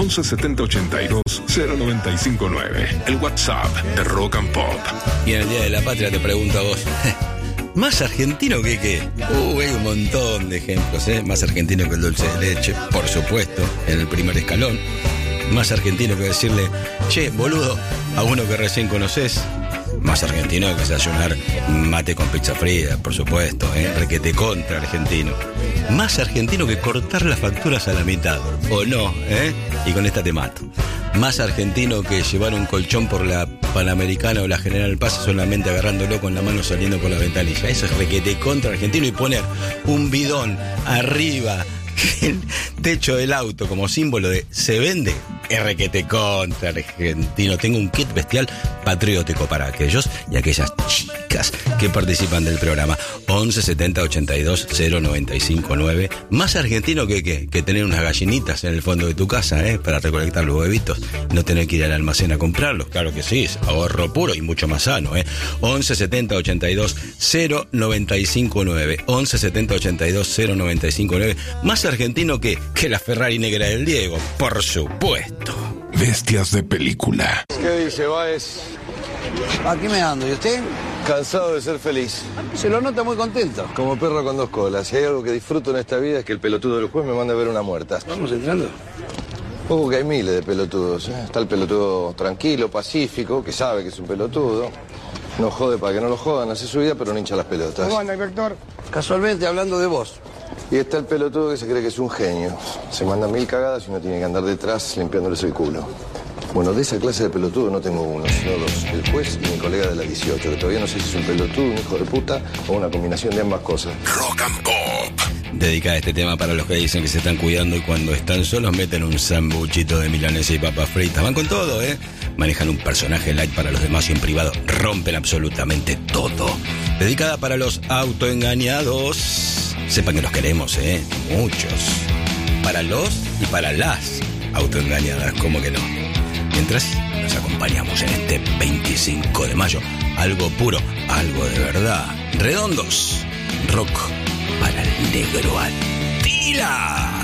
11 70 82 095.9. El WhatsApp de Rock and Pop. Y en el Día de la Patria te pregunto a vos, ¿más argentino que qué? Hay un montón de ejemplos, Más argentino que el dulce de leche, por supuesto, en el primer escalón. Más argentino que decirle, che, boludo, a uno que recién conoces. Más argentino que desayunar mate con pizza fría, por supuesto, requete contra argentino. Más argentino que cortar las facturas a la mitad, o no, y con esta te mato. Más argentino que llevar un colchón por la Panamericana o la General Paz solamente agarrándolo con la mano saliendo por la ventanilla. Eso es requete contra argentino, y poner un bidón arriba el techo del auto como símbolo de se vende, es requete contra argentino. Tengo un kit bestial patriótico para aquellos y aquellas chicas que participan del programa. 11 70 82 095.9. Más argentino que qué, que tener unas gallinitas en el fondo de tu casa, para recolectar los huevitos, no tener que ir al almacén a comprarlos. Claro que sí, es ahorro puro y mucho más sano, 11 70 82 095.9. 11 70 82 095.9. Más argentino que la Ferrari negra del Diego, por supuesto. Bestias de película. ¿Qué dice, Baez? Aquí me ando, ¿y usted? Cansado de ser feliz. Se lo nota muy contento. Como perro con dos colas. Si hay algo que disfruto en esta vida es que el pelotudo del juez me manda a ver una muerta. ¿Vamos entrando? Ojo que hay miles de pelotudos. Está el pelotudo tranquilo, pacífico, que sabe que es un pelotudo. No jode para que no lo jodan, hace su vida, pero no hincha las pelotas. ¿Cómo anda, inspector? Casualmente, hablando de vos. Y está el pelotudo que se cree que es un genio. Se manda 1000 cagadas y uno tiene que andar detrás limpiándoles el culo. Bueno, de esa clase de pelotudo no tengo uno, sino dos. El juez y mi colega de la 18, que todavía no sé si es un pelotudo, un hijo de puta o una combinación de ambas cosas. Rock and Pop. Dedicada este tema para los que dicen que se están cuidando y cuando están solos meten un sambuchito de milanesa y papas fritas. Van con todo, Manejan un personaje light para los demás y en privado rompen absolutamente todo. Dedicada para los autoengañados. Sepan que los queremos, muchos. Para los y para las autoengañadas, ¿cómo que no? Mientras nos acompañamos en este 25 de mayo. Algo puro, algo de verdad. Redondos. Rock para el negro Atila.